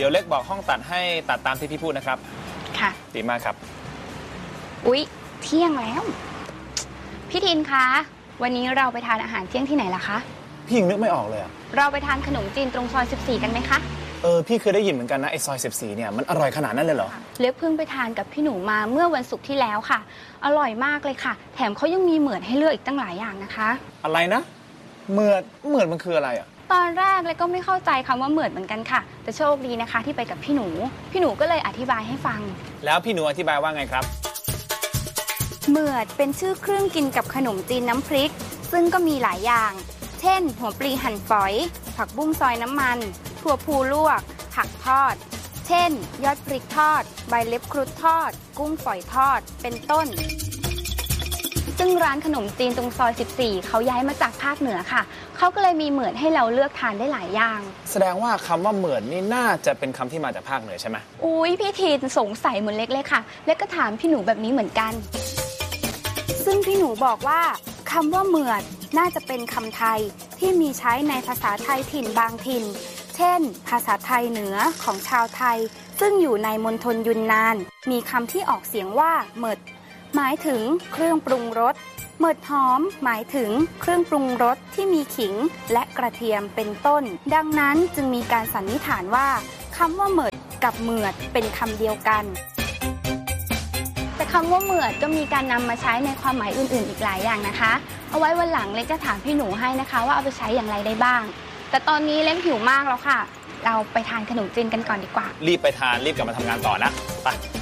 ดี๋ยวเล็กบอกห้องตัดให้ตัดตามที่พี่พูดนะครับค่ะดีมากครับอุ๊ยเที่ยงแล้วพี่ทินคะวันนี้เราไปทานอาหารเที่ยงที่ไหนล่ะคะพี่ยังนึกไม่ออกเลยอะเราไปทานขนมจีนตรงซอย14กันไหมคะพี่เคยได้ยินเหมือนกันนะไอซอย14เนี่ยมันอร่อยขนาดนั้นเลยเหรอเล็กเพิ่งไปทานกับพี่หนูมาเมื่อวันศุกร์ที่แล้วค่ะอร่อยมากเลยค่ะแถมเขายังมีเหมือนให้เลือกอีกตั้งหลายอย่างนะคะอะไรนะเหมือนมันคืออะไรอะตอนแรกเลยก็ไม่เข้าใจคำว่าเหมือนกันค่ะแต่โชคดีนะคะที่ไปกับพี่หนูก็เลยอธิบายให้ฟังแล้วพี่หนูอธิบายว่าไงครับเหมือดเป็นชื่อเครื่องกินกับขนมจีนน้ำพริกซึ่งก็มีหลายอย่างเช่นหัวปลีหั่นฝอยผักบุ้งซอยน้ำมันถั่วพูลวกผักทอดเช่นยอดพริกทอดใบเล็บครุฑทอดกุ้งฝอยทอดเป็นต้นซึ่งร้านขนมจีนตรงซอย14เขาย้ายมาจากภาคเหนือค่ะเขาก็เลยมีเหมือดให้เราเลือกทานได้หลายอย่างแสดงว่าคำว่าเหมือดนี่น่าจะเป็นคำที่มาจากภาคเหนือใช่ไหมอุ๊ยพี่ทีนสงสัยเหมือนเล็กเลยค่ะเล็กก็ถามพี่หนูแบบนี้เหมือนกันซึ่งพี่หนูบอกว่าคำว่าเหมือดน่าจะเป็นคำไทยที่มีใช้ในภาษาไทยถิ่นบางถิ่นเช่นภาษาไทยเหนือของชาวไทยซึ่งอยู่ในมณฑลยุนนานมีคำที่ออกเสียงว่าเหมิดหมายถึงเครื่องปรุงรสเหมิดหอมหมายถึงเครื่องปรุงรสที่มีขิงและกระเทียมเป็นต้นดังนั้นจึงมีการสันนิษฐานว่าคำว่าเหมิดกับเหมือดเป็นคำเดียวกันแต่คำว่าเหมือดก็มีการนำมาใช้ในความหมายอื่นๆอีกหลายอย่างนะคะเอาไว้วันหลังเล็กจะถามพี่หนูให้นะคะว่าเอาไปใช้อย่างไรได้บ้างแต่ตอนนี้เล็กหิวมากแล้วค่ะเราไปทานขนมจีนกันก่อนดีกว่ารีบไปทานรีบกลับมาทำงานต่อนะไป